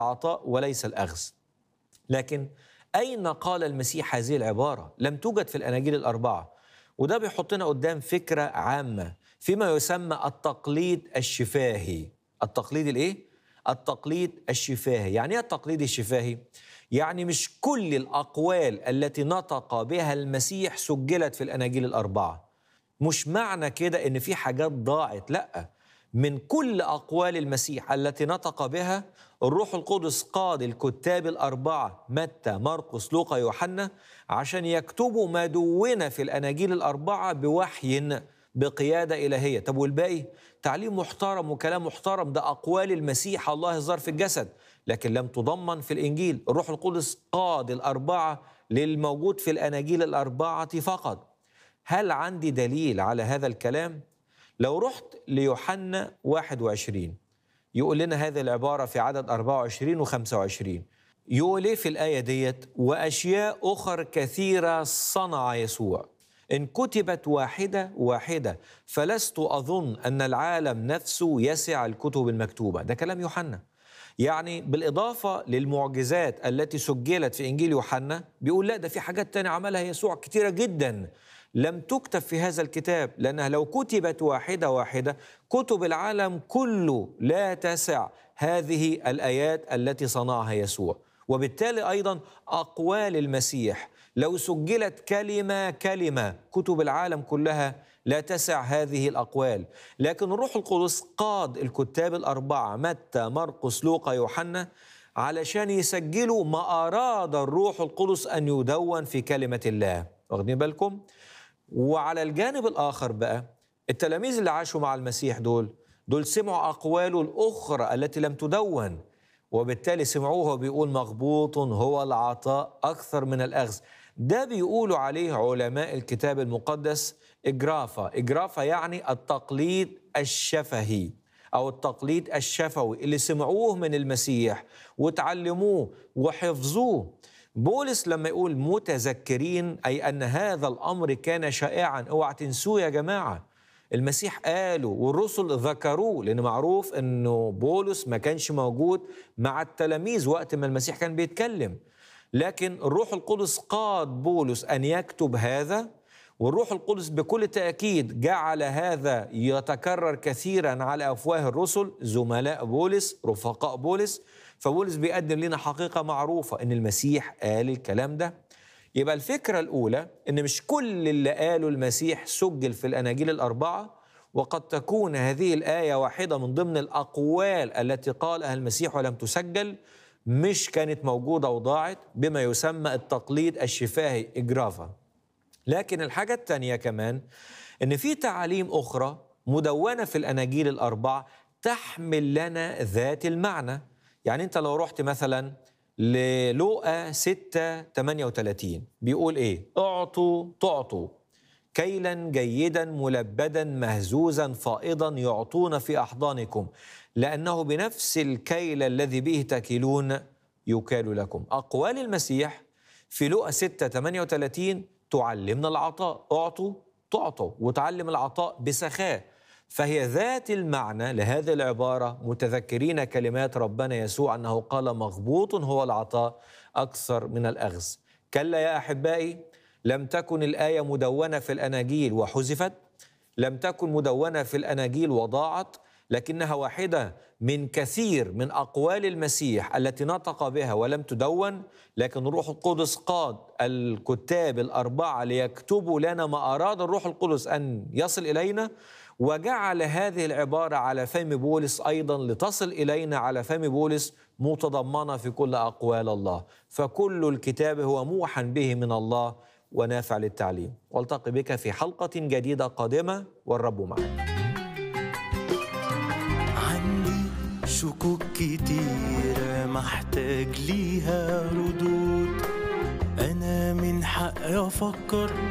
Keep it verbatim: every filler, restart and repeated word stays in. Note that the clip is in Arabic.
العطاء وليس الأخذ. لكن أين قال المسيح هذه العبارة؟ لم توجد في الأناجيل الأربعة. وده بيحطنا قدام فكرة عامة فيما يسمى التقليد الشفاهي. التقليد الإيه؟ التقليد الشفاهي. يعني إيه التقليد الشفاهي؟ يعني مش كل الأقوال التي نطق بها المسيح سجلت في الأناجيل الأربعة. مش معنى كده إن في حاجات ضاعت، لأ، من كل أقوال المسيح التي نطق بها الروح القدس قاد الكتاب الأربعة متى مرقس لوقا يوحنا عشان يكتبوا ما دون في الأناجيل الأربعة بوحي بقيادة إلهية. طب والباقي؟ تعليم محترم وكلام محترم، ده أقوال المسيح الله الظاهر في الجسد، لكن لم تضمن في الإنجيل. الروح القدس قاد الأربعة للموجود في الأناجيل الأربعة فقط. هل عندي دليل على هذا الكلام؟ لو رحت ليوحنا واحد وعشرين يقول لنا هذه العبارة في عدد أربعة وعشرين وخمسة وعشرين. يقول إيه في الآية ديت؟ وأشياء أخر كثيرة صنع يسوع إن كتبت واحدة واحدة فلست أظن أن العالم نفسه يسع الكتب المكتوبة. ده كلام يوحنا. يعني بالإضافة للمعجزات التي سجلت في إنجيل يوحنا بيقول لا، ده في حاجات تانية عملها يسوع كتيرة جدا لم تكتب في هذا الكتاب، لأنها لو كتبت واحدة واحدة كتب العالم كله لا تسع هذه الآيات التي صنعها يسوع. وبالتالي أيضا أقوال المسيح لو سجلت كلمة كلمة كتب العالم كلها لا تسع هذه الأقوال. لكن الروح القدس قاد الكتاب الأربعة متى مرقس لوقا يوحنا علشان يسجلوا ما أراد الروح القدس أن يدون في كلمة الله. واخدين بالكم؟ وعلى الجانب الآخر بقى التلاميذ اللي عاشوا مع المسيح دول دول سمعوا أقواله الأخرى التي لم تدون، وبالتالي سمعوه بيقول مغبوط هو العطاء أكثر من الأخذ. ده بيقولوا عليه علماء الكتاب المقدس إجرافة. إجرافة يعني التقليد الشفهي أو التقليد الشفوي اللي سمعوه من المسيح وتعلموه وحفظوه. بولس لما يقول متذكرين أي أن هذا الأمر كان شائعا، اوعى تنسوه يا جماعة. المسيح قاله والرسل ذكروه، لأن معروف أنه بولس ما كانش موجود مع التلاميذ وقت ما المسيح كان بيتكلم، لكن الروح القدس قاد بولس أن يكتب هذا، والروح القدس بكل تأكيد جعل هذا يتكرر كثيرا على أفواه الرسل زملاء بولس رفقاء بولس. فبولس بيقدم لنا حقيقة معروفة أن المسيح قال الكلام ده. يبقى الفكرة الأولى أن مش كل اللي قاله المسيح سجل في الأناجيل الأربعة، وقد تكون هذه الآية واحدة من ضمن الأقوال التي قالها المسيح ولم تسجل، مش كانت موجودة وضاعت، بما يسمى التقليد الشفاهي إجرافة. لكن الحاجة الثانية كمان أن في تعاليم أخرى مدونة في الأناجيل الأربعة تحمل لنا ذات المعنى. يعني أنت لو رحت مثلا للوقا ستة ثمانية وثلاثين بيقول إيه؟ أعطوا تعطوا كيلا جيدا ملبدا مهزوزا فائضا يعطون في أحضانكم لأنه بنفس الكيل الذي به تكيلون يكال لكم. أقوال المسيح في لوقا ستة ثمانية وثلاثين تعلمنا العطاء، أعطوا تعطوا، وتعلم العطاء بسخاء. فهي ذات المعنى لهذه العبارة متذكرين كلمات ربنا يسوع أنه قال مغبوط هو العطاء أكثر من الأخذ. كلا يا أحبائي، لم تكن الآية مدونة في الأناجيل وحذفت، لم تكن مدونة في الأناجيل وضاعت، لكنها واحدة من كثير من أقوال المسيح التي نطق بها ولم تدون. لكن الروح القدس قاد الكتاب الأربعة ليكتبوا لنا ما أراد الروح القدس أن يصل إلينا، وجعل هذه العبارة على فم بولس أيضا لتصل إلينا على فم بولس متضمنة في كل أقوال الله. فكل الكتاب هو موحى به من الله ونافع للتعليم. والتقي بك في حلقة جديدة قادمة، والرب معك. عندي شكوك كتيرة محتاج ليها ردود، أنا من حقي أفكر